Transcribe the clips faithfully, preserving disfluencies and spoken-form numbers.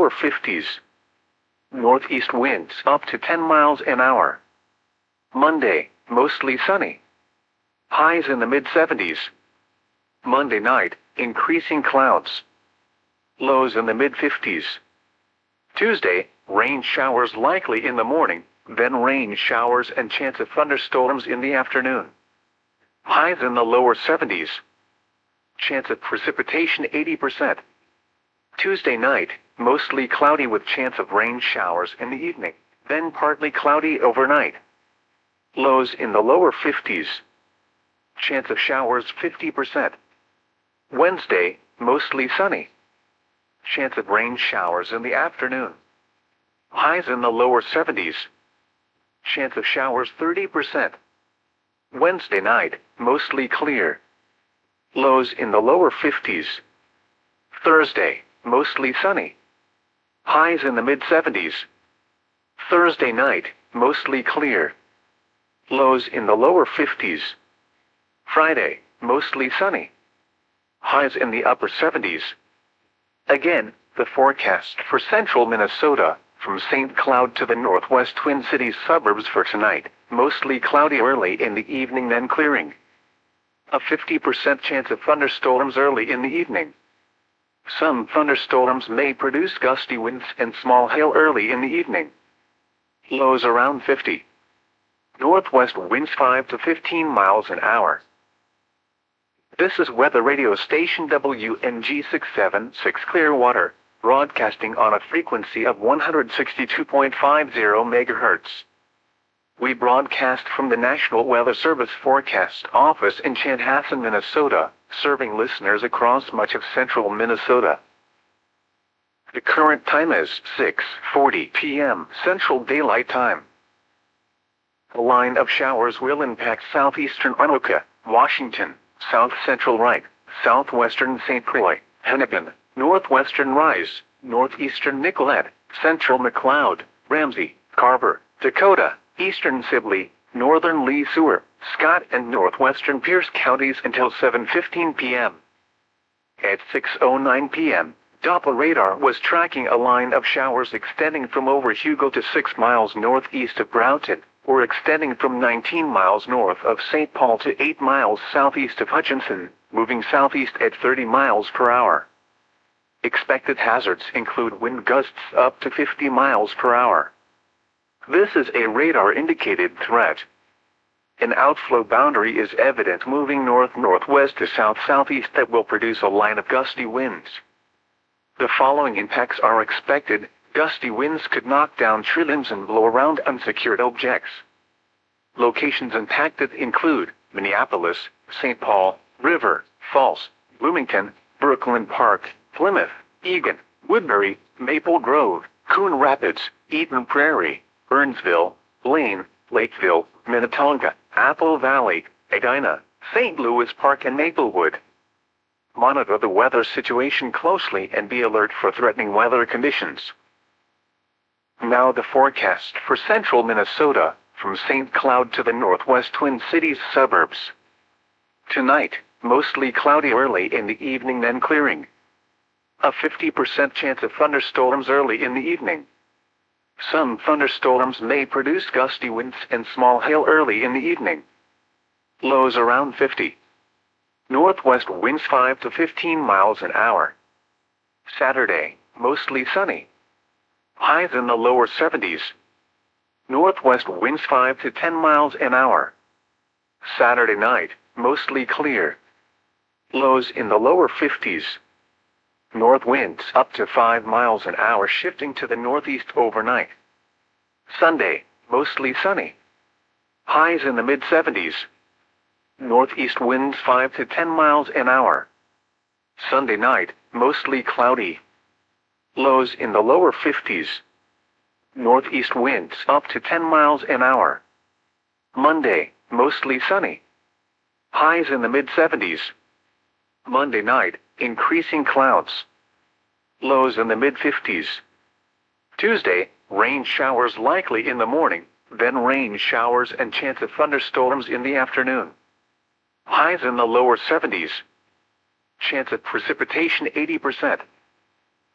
lower fifties. Northeast winds up to ten miles an hour. Monday, mostly sunny. Highs in the mid seventies. Monday night, increasing clouds. Lows in the mid fifties. Tuesday, rain showers likely in the morning, then rain showers and chance of thunderstorms in the afternoon. Highs in the lower seventies. Chance of precipitation eighty percent. Tuesday night, mostly cloudy with chance of rain showers in the evening, then partly cloudy overnight. Lows in the lower fifties. Chance of showers fifty percent. Wednesday, mostly sunny. Chance of rain showers in the afternoon. Highs in the lower seventies. Chance of showers thirty percent. Wednesday night, mostly clear. Lows in the lower fifties. Thursday, mostly sunny. Highs in the mid seventies. Thursday night, mostly clear. Lows in the lower fifties. Friday, mostly sunny. Highs in the upper seventies. Again, the forecast for central Minnesota, from Saint Cloud to the northwest Twin Cities suburbs for tonight, mostly cloudy early in the evening then clearing. A fifty percent chance of thunderstorms early in the evening. Some thunderstorms may produce gusty winds and small hail early in the evening. Lows around fifty. Northwest winds five to fifteen miles an hour. This is weather radio station W N G six seven six Clearwater, broadcasting on a frequency of one hundred sixty-two point five zero megahertz. We broadcast from the National Weather Service Forecast Office in Chanhassen, Minnesota, serving listeners across much of central Minnesota. The current time is six forty p m Central Daylight Time. A line of showers will impact southeastern Anoka, Washington, south central Wright, southwestern Saint Croix, Hennepin, northwestern Rise, northeastern Nicollet, central McLeod, Ramsey, Carver, Dakota, eastern Sibley, northern Lee Sewer, Scott and northwestern Pierce counties until seven fifteen p m At six oh nine p m, Doppler radar was tracking a line of showers extending from over Hugo to six miles northeast of Broughton, or extending from nineteen miles north of Saint Paul to eight miles southeast of Hutchinson, moving southeast at thirty miles per hour. Expected hazards include wind gusts up to fifty miles per hour. This is a radar-indicated threat. An outflow boundary is evident moving north-northwest to south-southeast that will produce a line of gusty winds. The following impacts are expected. Gusty winds could knock down tree limbs and blow around unsecured objects. Locations impacted include Minneapolis, Saint Paul, River Falls, Bloomington, Brooklyn Park, Plymouth, Eagan, Woodbury, Maple Grove, Coon Rapids, Eden Prairie, Burnsville, Blaine, Lakeville, Minnetonka, Apple Valley, Edina, Saint Louis Park and Maplewood. Monitor the weather situation closely and be alert for threatening weather conditions. Now the forecast for central Minnesota, from Saint Cloud to the northwest Twin Cities suburbs. Tonight, mostly cloudy early in the evening then clearing. A fifty percent chance of thunderstorms early in the evening. Some thunderstorms may produce gusty winds and small hail early in the evening. Lows around fifty. Northwest winds five to fifteen miles an hour. Saturday, mostly sunny. Highs in the lower seventies. Northwest winds five to ten miles an hour. Saturday night, mostly clear. Lows in the lower fifties. North winds up to five miles an hour shifting to the northeast overnight. Sunday, mostly sunny. Highs in the mid seventies. Northeast winds five to ten miles an hour. Sunday night, mostly cloudy. Lows in the lower fifties. Northeast winds up to ten miles an hour. Monday, mostly sunny. Highs in the mid seventies. Monday night, increasing clouds. Lows in the mid fifties. Tuesday, rain showers likely in the morning, then rain showers and chance of thunderstorms in the afternoon. Highs in the lower seventies. Chance of precipitation eighty percent.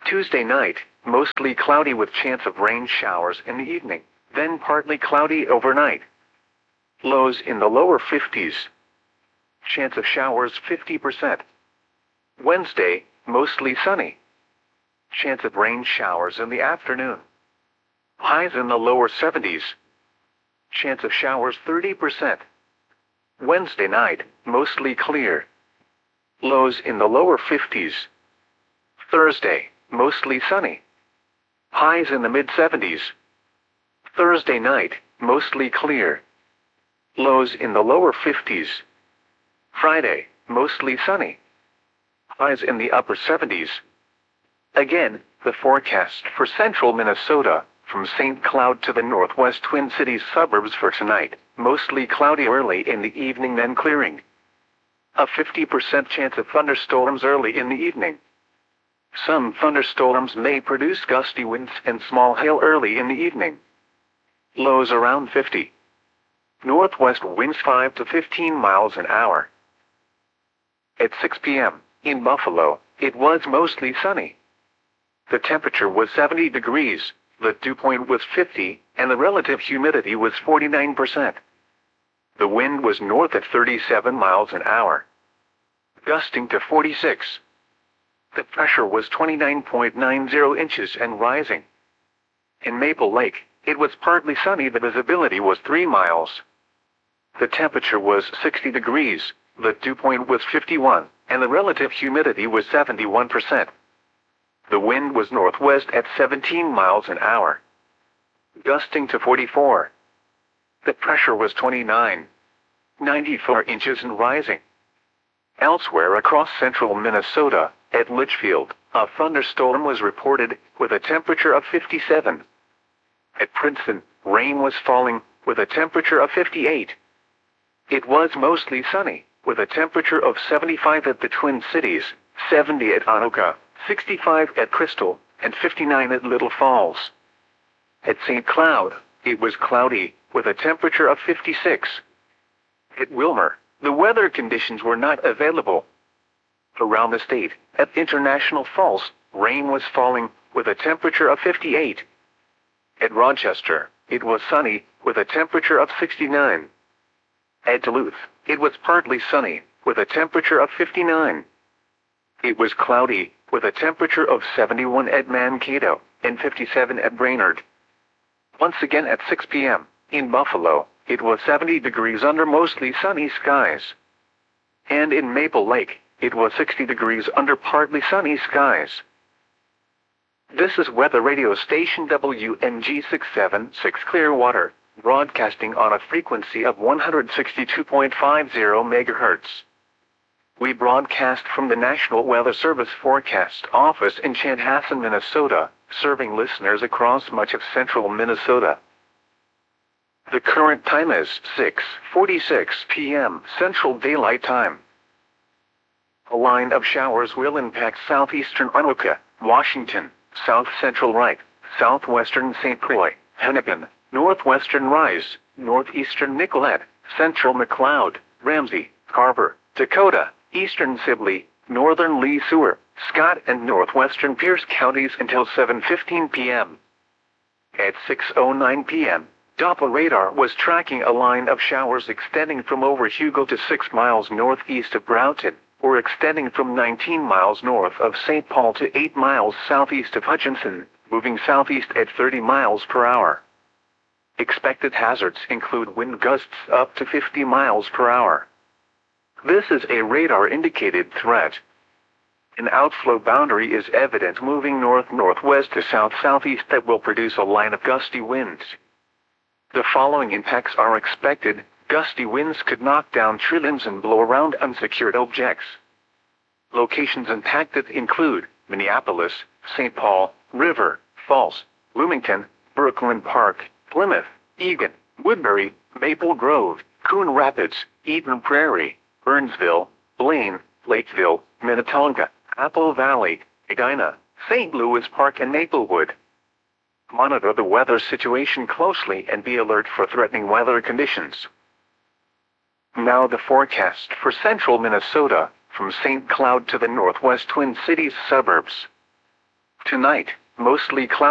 Tuesday night, mostly cloudy with chance of rain showers in the evening, then partly cloudy overnight. Lows in the lower fifties. Chance of showers fifty percent. Wednesday, mostly sunny. Chance of rain showers in the afternoon. Highs in the lower seventies. Chance of showers thirty percent. Wednesday night, mostly clear. Lows in the lower fifties. Thursday, mostly sunny. Highs in the mid seventies. Thursday night, mostly clear. Lows in the lower fifties. Friday, mostly sunny. Highs in the upper seventies. Again, the forecast for central Minnesota, from Saint Cloud to the northwest Twin Cities suburbs for tonight, mostly cloudy early in the evening then clearing. A fifty percent chance of thunderstorms early in the evening. Some thunderstorms may produce gusty winds and small hail early in the evening. Lows around fifty. Northwest winds five to fifteen miles an hour. At six p m, in Buffalo, it was mostly sunny. The temperature was seventy degrees, the dew point was fifty, and the relative humidity was forty-nine percent. The wind was north at thirty-seven miles an hour, gusting to forty-six. The pressure was twenty-nine point nine zero inches and rising. In Maple Lake, it was partly sunny. The visibility was three miles. The temperature was sixty degrees, the dew point was fifty-one, and the relative humidity was seventy-one percent. The wind was northwest at seventeen miles an hour, gusting to forty-four. The pressure was twenty-nine point nine four inches and rising. Elsewhere across central Minnesota, at Litchfield, a thunderstorm was reported, with a temperature of fifty-seven. At Princeton, rain was falling, with a temperature of fifty-eight. It was mostly sunny, with a temperature of seventy-five at the Twin Cities, seventy at Anoka, sixty-five at Crystal, and fifty-nine at Little Falls. At Saint Cloud, it was cloudy, with a temperature of fifty-six. At Wilmer, the weather conditions were not available. Around the state, at International Falls, rain was falling, with a temperature of fifty-eight. At Rochester, it was sunny, with a temperature of sixty-nine. At Duluth, it was partly sunny, with a temperature of fifty-nine. It was cloudy, with a temperature of seventy-one at Mankato, and fifty-seven at Brainerd. Once again at six p m, in Buffalo, it was seventy degrees under mostly sunny skies. And in Maple Lake, it was sixty degrees under partly sunny skies. This is weather radio station W M G six seventy-six Clearwater, broadcasting on a frequency of one hundred sixty-two point five zero megahertz. We broadcast from the National Weather Service Forecast Office in Chanhassen, Minnesota, serving listeners across much of central Minnesota. The current time is six forty-six p m Central Daylight Time. A line of showers will impact southeastern Anoka, Washington, south-central Wright, southwestern Saint Croix, Hennepin, northwestern Rise, northeastern Nicollet, central McLeod, Ramsey, Carver, Dakota, eastern Sibley, northern Lee Sewer, Scott and northwestern Pierce counties until seven fifteen p m At six oh nine p m, Doppler radar was tracking a line of showers extending from over Hugo to six miles northeast of Broughton, or extending from nineteen miles north of Saint Paul to eight miles southeast of Hutchinson, moving southeast at thirty miles per hour. Expected hazards include wind gusts up to fifty miles per hour. This is a radar-indicated threat. An outflow boundary is evident moving north-northwest to south-southeast that will produce a line of gusty winds. The following impacts are expected. Gusty winds could knock down tree limbs and blow around unsecured objects. Locations impacted include Minneapolis, Saint Paul, River, Falls, Bloomington, Brooklyn Park, Plymouth, Eagan, Woodbury, Maple Grove, Coon Rapids, Eden Prairie, Burnsville, Blaine, Lakeville, Minnetonka, Apple Valley, Edina, Saint Louis Park and Maplewood. Monitor the weather situation closely and be alert for threatening weather conditions. Now the forecast for central Minnesota, from Saint Cloud to the northwest Twin Cities suburbs. Tonight, mostly cloudy.